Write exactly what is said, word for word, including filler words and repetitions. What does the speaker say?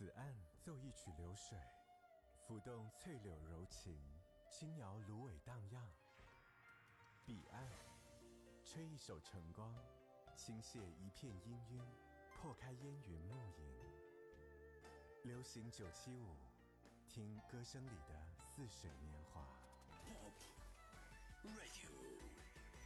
此岸奏一曲流水，浮动翠柳柔情，轻摇芦苇荡漾；彼岸吹一首晨光，倾泻一片氤氲，破开烟云暮影。流行九七五，听歌声里的似水年华。 Pop Radio。